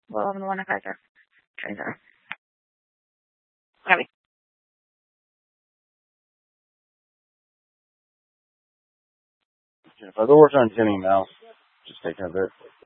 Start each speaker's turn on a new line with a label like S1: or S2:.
S1: Volvamos a casa. Gaby.
S2: If I have to work on Timmy Mouse, just take a bit.